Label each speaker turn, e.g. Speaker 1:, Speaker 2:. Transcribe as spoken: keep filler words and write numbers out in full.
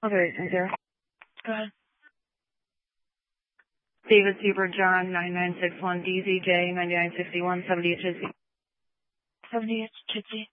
Speaker 1: Okay, thank you.
Speaker 2: Go ahead.
Speaker 1: David Super John nine nine six one D Z J ninety-nine sixty-one seventy-eight Chitsey.
Speaker 2: seventy-eight Chitsey.